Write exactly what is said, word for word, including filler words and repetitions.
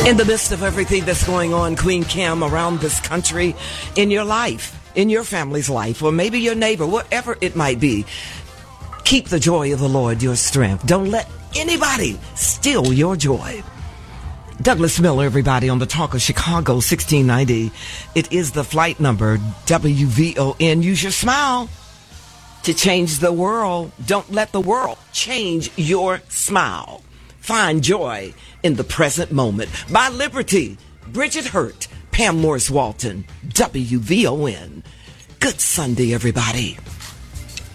In the midst of everything that's going on, Queen Cam, around this country, in your life, in your family's life, or maybe your neighbor, whatever it might be, keep the joy of the Lord your strength. Don't let anybody steal your joy. Douglas Miller, everybody, on the Talk of Chicago, sixteen ninety. It is the flight number, W V O N. Use your smile to change the world. Don't let the world change your smile. Find joy in the present moment. By Liberty, Bridget Hurt, Pam Morris Walton, W V O N. Good Sunday, everybody.